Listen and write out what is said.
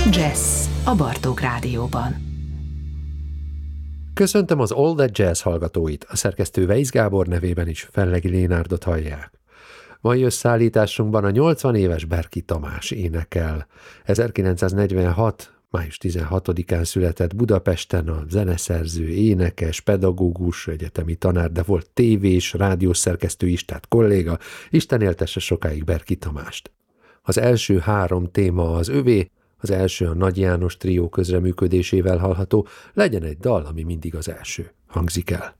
Jazz a Bartók Rádióban. Köszöntöm az All That Jazz hallgatóit, a szerkesztő Weisz Gábor nevében is Fellegi Lénárdot hallják. Mai összeállításunkban a 80 éves Berki Tamás énekel. 1946. május 16-án született Budapesten, a zeneszerző, énekes, pedagógus, egyetemi tanár, de volt tévés, rádiós szerkesztő is, tehát kolléga. Isten éltesse sokáig Berki Tamást. Az első 3 téma az övé, az első a Nagy János trió közreműködésével hallható, legyen egy dal, ami mindig az első hangzik el.